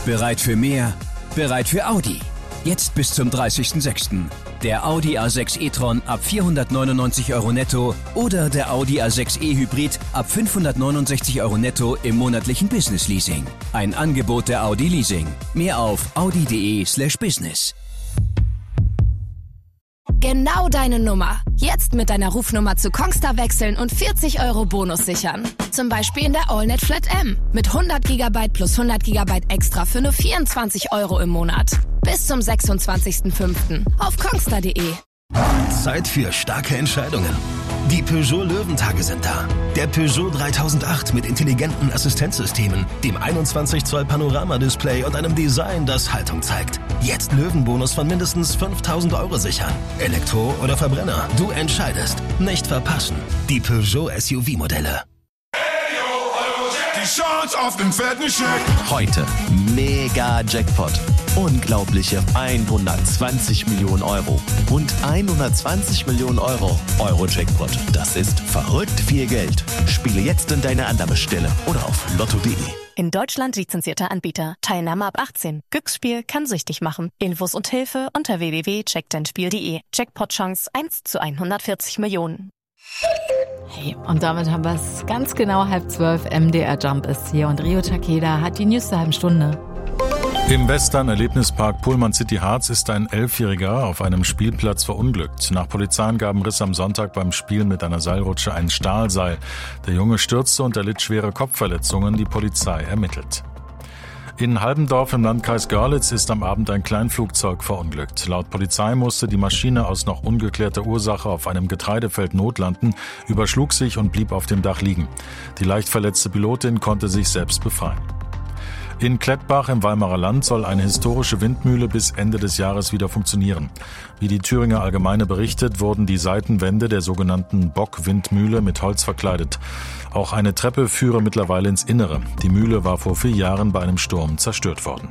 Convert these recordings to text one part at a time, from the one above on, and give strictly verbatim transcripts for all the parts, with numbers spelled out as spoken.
Bereit für mehr? Bereit für Audi. Jetzt bis zum dreißigsten sechsten Der Audi A sechs e-tron ab vierhundertneunundneunzig Euro netto oder der Audi A sechs e-Hybrid ab fünfhundertneunundsechzig Euro netto im monatlichen Business-Leasing. Ein Angebot der Audi Leasing. Mehr auf audi.de slash business. Genau deine Nummer. Jetzt mit deiner Rufnummer zu Kongstar wechseln und vierzig Euro Bonus sichern. Zum Beispiel in der AllNet Flat M. Mit hundert Gigabyte plus hundert Gigabyte extra für nur vierundzwanzig Euro im Monat. Bis zum sechsundzwanzigsten fünften auf kongstar punkt de. Zeit für starke Entscheidungen. Die Peugeot Löwentage sind da. Der Peugeot dreitausendacht mit intelligenten Assistenzsystemen, dem einundzwanzig Zoll Panoramadisplay und einem Design, das Haltung zeigt. Jetzt Löwenbonus von mindestens fünftausend Euro sichern. Elektro oder Verbrenner, du entscheidest. Nicht verpassen. Die Peugeot S U V-Modelle. Die Chance auf den fetten Scheck. Heute mega Jackpot. Unglaubliche hundertzwanzig Millionen Euro. Und hundertzwanzig Millionen Euro Euro-Jackpot. Das ist verrückt viel Geld. Spiele jetzt in deine Annahmestelle oder auf lotto punkt de. In Deutschland lizenzierter Anbieter. Teilnahme ab achtzehn. Glücksspiel kann süchtig machen. Infos und Hilfe unter w w w punkt check dein spiel punkt de. Jackpot-Chance eins zu hundertvierzig Millionen. Hey, und damit haben wir es ganz genau halb zwölf. M D R Jump ist hier und Rio Takeda hat die News der halben Stunde. Im Western-Erlebnispark Pullman City Harz ist ein Elfjähriger auf einem Spielplatz verunglückt. Nach Polizeiangaben riss am Sonntag beim Spielen mit einer Seilrutsche ein Stahlseil. Der Junge stürzte und erlitt schwere Kopfverletzungen. Die Polizei ermittelt. In Halbendorf im Landkreis Görlitz ist am Abend ein Kleinflugzeug verunglückt. Laut Polizei musste die Maschine aus noch ungeklärter Ursache auf einem Getreidefeld notlanden, überschlug sich und blieb auf dem Dach liegen. Die leicht verletzte Pilotin konnte sich selbst befreien. In Klettbach im Weimarer Land soll eine historische Windmühle bis Ende des Jahres wieder funktionieren. Wie die Thüringer Allgemeine berichtet, wurden die Seitenwände der sogenannten Bock-Windmühle mit Holz verkleidet. Auch eine Treppe führe mittlerweile ins Innere. Die Mühle war vor vier Jahren bei einem Sturm zerstört worden.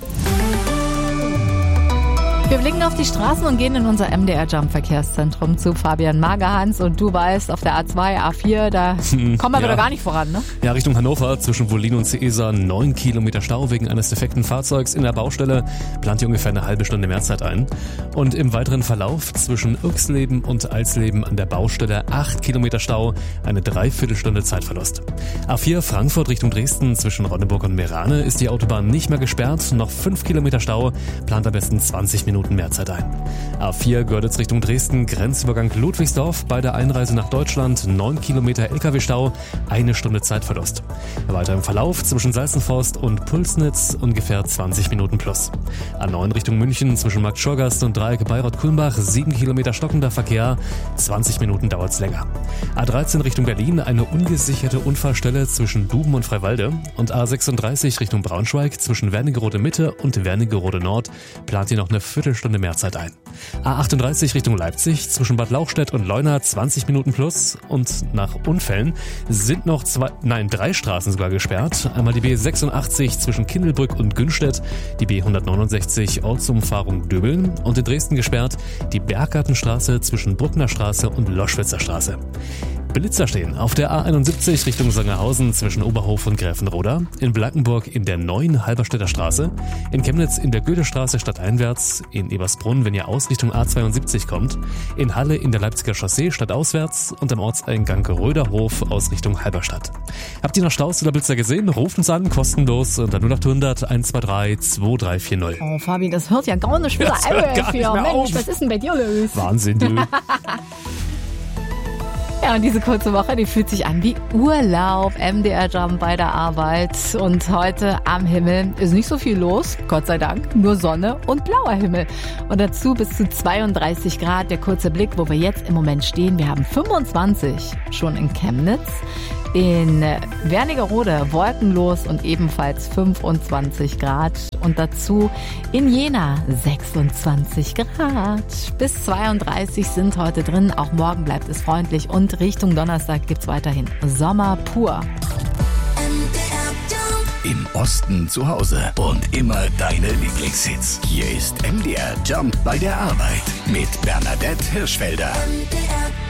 Wir blicken auf die Straßen und gehen in unser M D R Jump Verkehrszentrum zu Fabian Magerhans. Und du weißt, auf der A zwei, A vier, da hm, kommen wir ja. wieder gar nicht voran, ne? Ja, Richtung Hannover, zwischen Wollin und Ceesa, neun Kilometer Stau wegen eines defekten Fahrzeugs in der Baustelle. Plant hier ungefähr eine halbe Stunde Mehrzeit ein. Und im weiteren Verlauf zwischen Irxleben und Alsleben an der Baustelle acht Kilometer Stau, eine Dreiviertelstunde Zeitverlust. A vier Frankfurt Richtung Dresden, zwischen Ronneburg und Meerane ist die Autobahn nicht mehr gesperrt. Noch fünf Kilometer Stau, plant am besten zwanzig Minuten Mehrzeit ein. A vier Görlitz Richtung Dresden, Grenzübergang Ludwigsdorf, bei der Einreise nach Deutschland neun Kilometer L K W-Stau, eine Stunde Zeitverlust. Weiter im Verlauf zwischen Salzenforst und Pulsnitz ungefähr zwanzig Minuten plus. A neun Richtung München zwischen Markt Schorgast und Dreieck Bayreuth-Kulmbach, sieben Kilometer stockender Verkehr, zwanzig Minuten dauert's länger. A dreizehn Richtung Berlin, eine ungesicherte Unfallstelle zwischen Duben und Freiwalde. Und A sechsunddreißig Richtung Braunschweig zwischen Wernigerode Mitte und Wernigerode Nord plant hier noch eine Viertelstunde Mehrzeit ein. A achtunddreißig Richtung Leipzig zwischen Bad Lauchstädt und Leuna zwanzig Minuten plus. Und nach Unfällen sind noch zwei, nein, drei Straßen sogar gesperrt. Einmal die B sechsundachtzig zwischen Kindelbrück und Günstedt, die B hundertneunundsechzig Ortsumfahrung Döbeln und in Dresden gesperrt die Berggartenstraße zwischen Bruckner Straße und Loschwitzer Straße. Blitzer stehen auf der A einundsiebzig Richtung Sangerhausen zwischen Oberhof und Gräfenroda, in Blankenburg in der neuen Halberstädter Straße, in Chemnitz in der Goethestraße stadteinwärts, in Ebersbrunn, wenn ihr aus Richtung A zweiundsiebzig kommt, in Halle in der Leipziger Chaussee stadtauswärts und am Ortseingang Röderhof aus Richtung Halberstadt. Habt ihr noch Staus oder Blitzer gesehen? Ruft uns an, kostenlos unter null acht hundert eins zwei drei zwei drei vier null. Oh Fabi, das hört ja gar nicht wieder das hört gar nicht mehr Mensch, auf. was ist denn bei dir los? Wahnsinn, du. Ja, und diese kurze Woche, die fühlt sich an wie Urlaub. M D R Jump bei der Arbeit. Und heute am Himmel ist nicht so viel los, Gott sei Dank. Nur Sonne und blauer Himmel. Und dazu bis zu zweiunddreißig Grad. Der kurze Blick, wo wir jetzt im Moment stehen. Wir haben fünfundzwanzig schon in Chemnitz. In Wernigerode wolkenlos und ebenfalls fünfundzwanzig Grad. Und dazu in Jena sechsundzwanzig Grad. Bis zweiunddreißig sind heute drin. Auch morgen bleibt es freundlich. Und Richtung Donnerstag gibt's weiterhin Sommer pur. Im Osten zu Hause und immer deine Lieblingshits. Hier ist M D R Jump bei der Arbeit mit Bernadette Hirschfelder. M D R